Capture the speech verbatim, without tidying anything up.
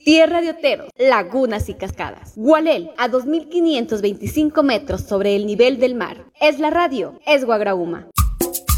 Tierra de oteros, lagunas y cascadas. Gualel, a dos mil quinientos veinticinco metros sobre el nivel del mar. Es la radio, es Guagrauma.